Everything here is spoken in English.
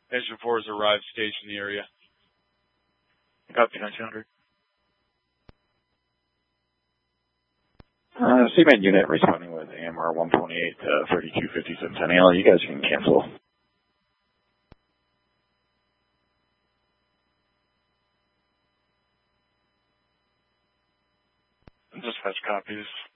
Engine 4 has arrived, station in the area. Copy, 1900. Seaman unit responding with AMR 128 3250 Centennial. You guys can cancel. Dispatch copies.